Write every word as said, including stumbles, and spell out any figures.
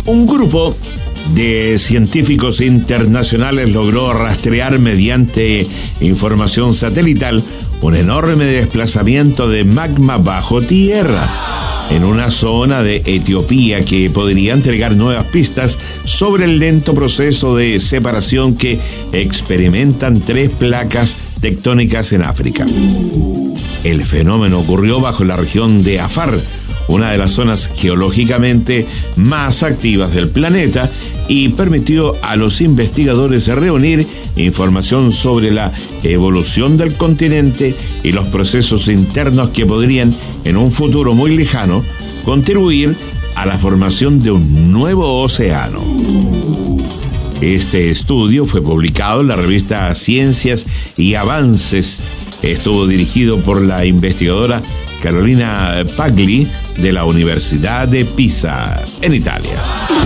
Un grupo de científicos internacionales logró rastrear mediante información satelital un enorme desplazamiento de magma bajo tierra en una zona de Etiopía que podría entregar nuevas pistas sobre el lento proceso de separación que experimentan tres placas tectónicas en África. El fenómeno ocurrió bajo la región de Afar, una de las zonas geológicamente más activas del planeta, y permitió a los investigadores reunir información sobre la evolución del continente y los procesos internos que podrían, en un futuro muy lejano, contribuir a la formación de un nuevo océano. Este estudio fue publicado en la revista Ciencias y Avances. Estuvo dirigido por la investigadora Carolina Pagli de la Universidad de Pisa, en Italia.